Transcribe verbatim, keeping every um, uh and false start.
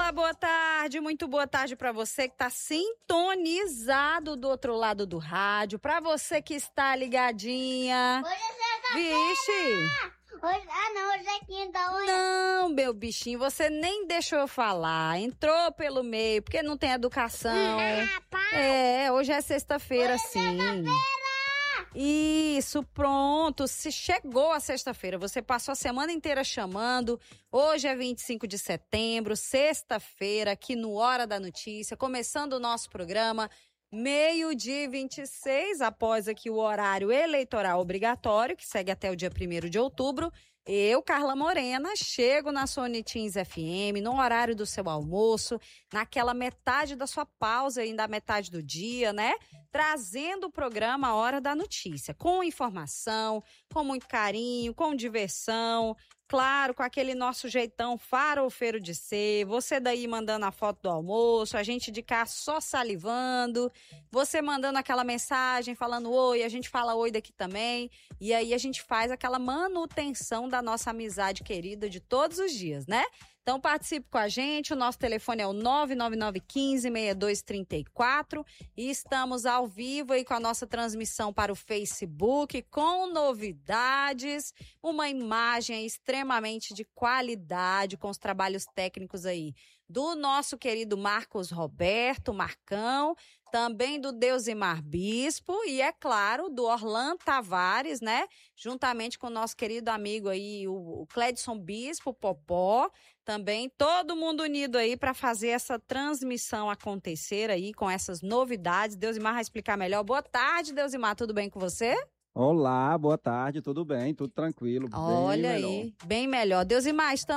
Olá, boa tarde, muito boa tarde para você que está sintonizado do outro lado do rádio, para você que está ligadinha. Hoje é Vixe! Hoje, ah, não, hoje é quinta. Hoje... Não, meu bichinho, você nem deixou eu falar, entrou pelo meio, porque não tem educação. Ah, pai. É, hoje é sexta-feira, Hoje é sim. sexta-feira. Isso, pronto, se chegou a sexta-feira, você passou a semana inteira chamando, hoje é vinte e cinco de setembro, sexta-feira, aqui no Hora da Notícia, começando o nosso programa, meio-dia e vinte e seis, após aqui o horário eleitoral obrigatório, que segue até o dia primeiro de outubro, eu, Carla Morena, chego na Sony Teens F M, no horário do seu almoço, naquela metade da sua pausa, ainda a metade do dia, né? Trazendo o programa Hora da Notícia, com informação, com muito carinho, com diversão, claro, com aquele nosso jeitão farofeiro de ser, você daí mandando a foto do almoço, a gente de cá só salivando, você mandando aquela mensagem falando oi, a gente fala oi daqui também, e aí a gente faz aquela manutenção da nossa amizade querida de todos os dias, né? Então participe com a gente, o nosso telefone é o nove nove nove um cinco, seis dois três quatro e estamos ao vivo aí com a nossa transmissão para o Facebook com novidades, uma imagem extremamente de qualidade com os trabalhos técnicos aí do nosso querido Marcos Roberto, Marcão, também do Deusimar Bispo e, é claro, do Orlando Tavares, né? Juntamente com o nosso querido amigo aí, o Cledson Bispo, Popó, também todo mundo unido aí para fazer essa transmissão acontecer aí com essas novidades. Deusimar vai explicar melhor. Boa tarde, Deusimar, tudo bem com você? Olá, boa tarde, tudo bem, tudo tranquilo. Olha bem aí, melhor. bem melhor. Deusimar, estamos